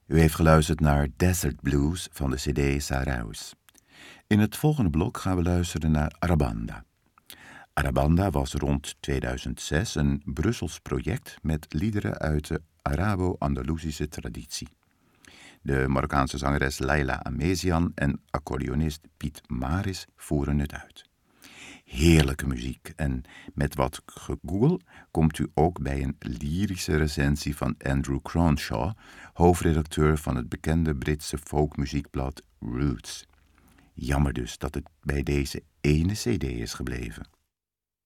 U heeft geluisterd naar Desert Blues van de cd Saraus. In het volgende blok gaan we luisteren naar Arabanda. Arabanda was rond 2006 een Brussels project met liederen uit de Arabo-Andalusische traditie. De Marokkaanse zangeres Laila Amezian en accordeonist Piet Maris voeren het uit. Heerlijke muziek en met wat gegoogel komt u ook bij een lyrische recensie van Andrew Cronshaw, hoofdredacteur van het bekende Britse folkmuziekblad Roots. Jammer dus dat het bij deze ene cd is gebleven.